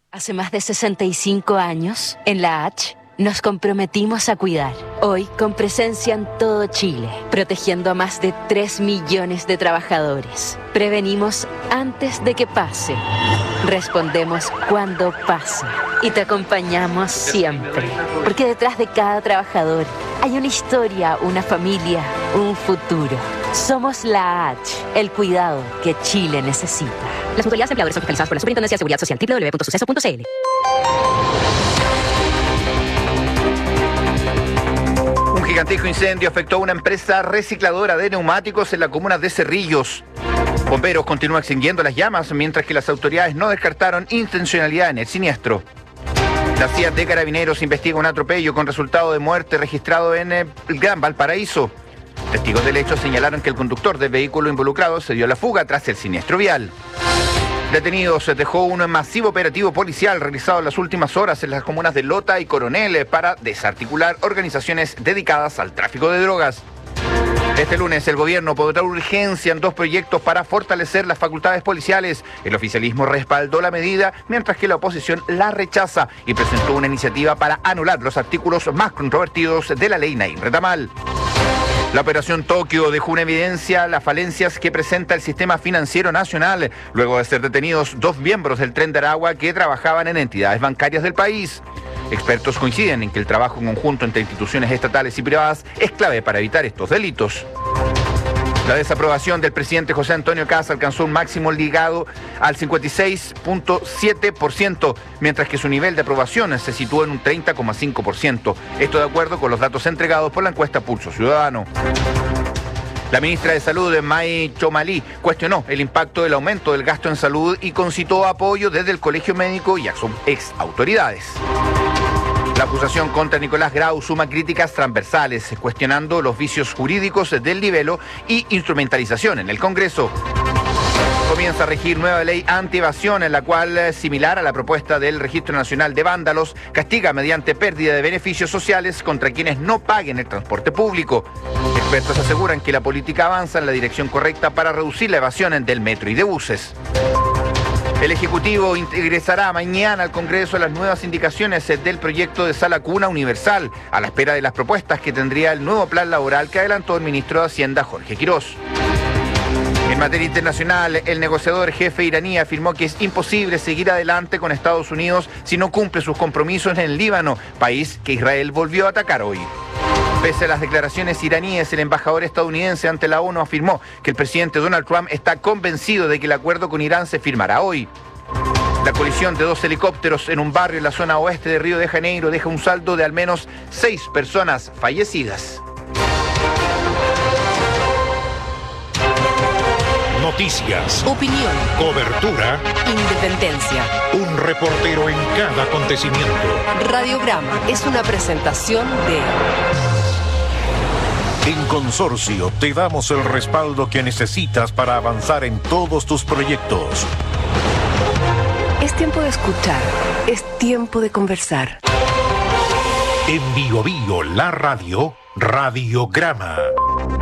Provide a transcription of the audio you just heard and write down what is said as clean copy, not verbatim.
Hace más de 65 años, en la H, nos comprometimos a cuidar. Hoy, con presencia en todo Chile, protegiendo a más de 3 millones de trabajadores. Prevenimos antes de que pase. Respondemos cuando pase. Y te acompañamos siempre. Porque detrás de cada trabajador hay una historia, una familia, un futuro. Somos la H, el cuidado que Chile necesita. Las autoridades empleadores son fiscalizadas por la Superintendencia de Seguridad Social, www.suceso.cl. Un gigantesco incendio afectó a una empresa recicladora de neumáticos en la comuna de Cerrillos. Bomberos continúan extinguiendo las llamas, mientras que las autoridades no descartaron intencionalidad en el siniestro. La CIA de Carabineros investiga un atropello con resultado de muerte registrado en el Gran Valparaíso. Testigos del hecho señalaron que el conductor del vehículo involucrado se dio a la fuga tras el siniestro vial. Detenidos se dejó un masivo operativo policial realizado en las últimas horas en las comunas de Lota y Coronel para desarticular organizaciones dedicadas al tráfico de drogas. Este lunes el gobierno podrá urgencia en 2 proyectos para fortalecer las facultades policiales. El oficialismo respaldó la medida, mientras que la oposición la rechaza y presentó una iniciativa para anular los artículos más controvertidos de la ley Naim Retamal. La operación Tokio dejó en evidencia las falencias que presenta el sistema financiero nacional, luego de ser detenidos 2 miembros del Tren de Aragua que trabajaban en entidades bancarias del país. Expertos coinciden en que el trabajo conjunto entre instituciones estatales y privadas es clave para evitar estos delitos. La desaprobación del presidente José Antonio Kast alcanzó un máximo ligado al 56.7%, mientras que su nivel de aprobación se situó en un 30.5%. Esto de acuerdo con los datos entregados por la encuesta Pulso Ciudadano. La ministra de Salud, May Chomalí, cuestionó el impacto del aumento del gasto en salud y concitó apoyo desde el Colegio Médico y a sus ex autoridades. La acusación contra Nicolás Grau suma críticas transversales, cuestionando los vicios jurídicos del libelo y instrumentalización en el Congreso. Comienza a regir nueva ley anti-evasión, en la cual, similar a la propuesta del Registro Nacional de Vándalos, castiga mediante pérdida de beneficios sociales contra quienes no paguen el transporte público. Expertos aseguran que la política avanza en la dirección correcta para reducir la evasión del metro y de buses. El Ejecutivo ingresará mañana al Congreso las nuevas indicaciones del proyecto de Sala Cuna Universal, a la espera de las propuestas que tendría el nuevo plan laboral que adelantó el ministro de Hacienda, Jorge Quirós. En materia internacional, el negociador jefe iraní afirmó que es imposible seguir adelante con Estados Unidos si no cumple sus compromisos en el Líbano, país que Israel volvió a atacar hoy. Pese a las declaraciones iraníes, el embajador estadounidense ante la ONU afirmó que el presidente Donald Trump está convencido de que el acuerdo con Irán se firmará hoy. La colisión de 2 helicópteros en un barrio en la zona oeste de Río de Janeiro deja un saldo de al menos 6 personas fallecidas. Noticias, opinión, cobertura, independencia. un reportero en cada acontecimiento. Radiograma es una presentación de... En Consorcio te damos el respaldo que necesitas para avanzar en todos tus proyectos. Es tiempo de escuchar, es tiempo de conversar. En Bio Bio, la radio, Radiograma.